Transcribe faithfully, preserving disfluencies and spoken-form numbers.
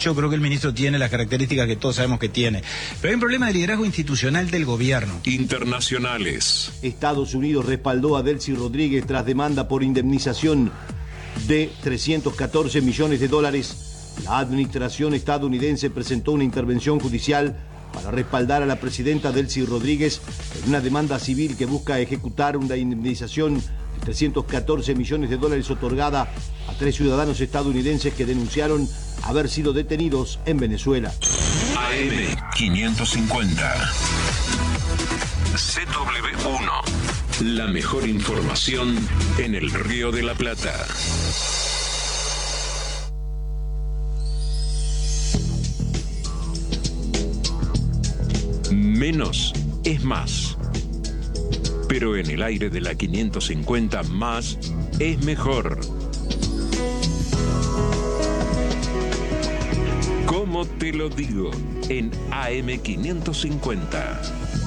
yo creo que el ministro tiene las características que todos sabemos que tiene. Pero hay un problema de liderazgo institucional del gobierno. Internacionales. Estados Unidos respaldó a Delcy Rodríguez tras demanda por indemnización de trescientos catorce millones de dólares. La administración estadounidense presentó una intervención judicial para respaldar a la presidenta Delcy Rodríguez en una demanda civil que busca ejecutar una indemnización de trescientos catorce millones de dólares otorgada a tres ciudadanos estadounidenses que denunciaron haber sido detenidos en Venezuela. A M quinientos cincuenta. C W uno. La mejor información en el Río de la Plata. Menos es más. Pero en el aire de la quinientos cincuenta, más es mejor. ¿Cómo te lo digo? En A M quinientos cincuenta.